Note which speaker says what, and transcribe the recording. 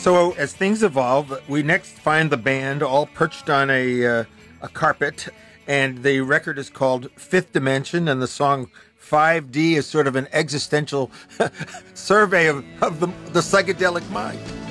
Speaker 1: So as things evolve, we next find the band all perched on a carpet, and the record is called Fifth Dimension, and the song 5D is sort of an existential survey of the psychedelic mind.